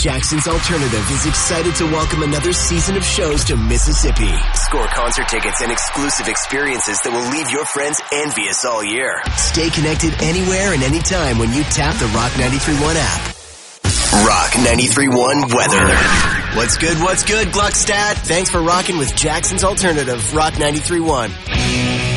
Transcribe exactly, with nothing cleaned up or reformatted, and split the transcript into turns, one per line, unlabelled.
Jackson's Alternative is excited to welcome another season of shows to Mississippi. Score concert tickets and exclusive experiences that will leave your friends envious all year. Stay connected anywhere and anytime when you tap the Rock ninety-three point one app. Rock ninety-three point one weather. What's good, what's good, Gluckstadt? Thanks for rocking with Jackson's Alternative, Rock ninety-three point one.